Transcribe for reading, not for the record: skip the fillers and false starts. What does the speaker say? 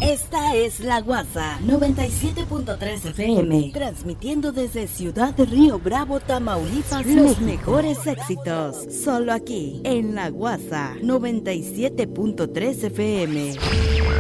Esta es La Guasa 97.3 FM, transmitiendo desde Ciudad de Río Bravo, Tamaulipas, los mejores éxitos, solo aquí en La Guasa 97.3 FM.